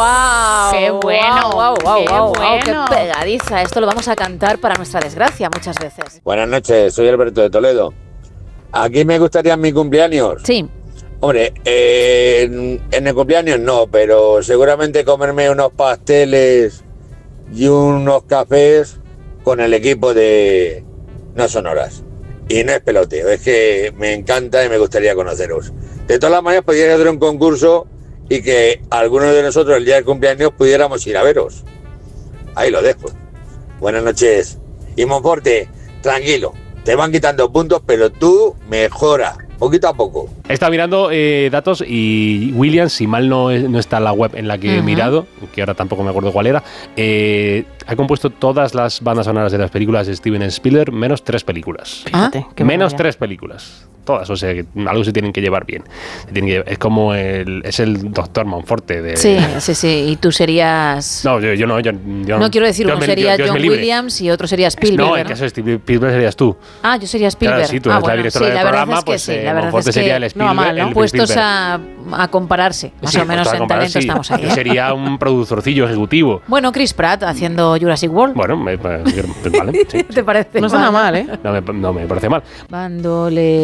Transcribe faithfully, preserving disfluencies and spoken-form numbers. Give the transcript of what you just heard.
¡Guau! ¡Qué bueno! ¡Guau, guau, ¡Qué guau, guau! bueno! ¡Qué pegadiza! Esto lo vamos a cantar para nuestra desgracia muchas veces. Buenas noches, soy Alberto de Toledo. Aquí me gustaría mi cumpleaños. Sí. Hombre, eh, en, en el cumpleaños no, pero seguramente comerme unos pasteles y unos cafés con el equipo de No Sonoras. Y no es peloteo, es que me encanta y me gustaría conoceros. De todas las maneras, podría hacer un concurso y que algunos de nosotros el día del cumpleaños pudiéramos ir a veros. Ahí lo dejo. Buenas noches. Y Monforte, tranquilo, te van quitando puntos, pero tú mejora, poquito a poco. He estado mirando eh, datos y Williams, si mal no, no está en la web en la que uh-huh. he mirado, que ahora tampoco me acuerdo cuál era, eh, ha compuesto todas las bandas sonoras de las películas de Steven Spielberg, menos tres películas. Fíjate, qué menos tres películas. Todas, o sea, que algo se tienen que llevar bien. Se tienen que llevar, es como el, es el doctor Monforte. De, sí, sí, sí. Y tú serías... No, yo, yo no. Yo, yo, no quiero decir, yo uno me, sería yo, yo John Williams y otro sería Spielberg. No, en caso de Spielberg serías tú. Ah, yo sería Spielberg. Claro, sí, tú ah, eres bueno, la directora sí, del la programa, es que pues sí, eh, la verdad Monforte es que sería el Spielberg. No mal, ¿no? El Puestos Spielberg. a, a compararse, más sí, o menos en talento sí. estamos ahí. ¿eh? Sería un productorcillo ejecutivo. Bueno, Chris Pratt haciendo Jurassic World. Bueno, me, me, vale. Sí, ¿Te parece? No está nada mal, ¿eh? No me, no me parece mal. Bandole.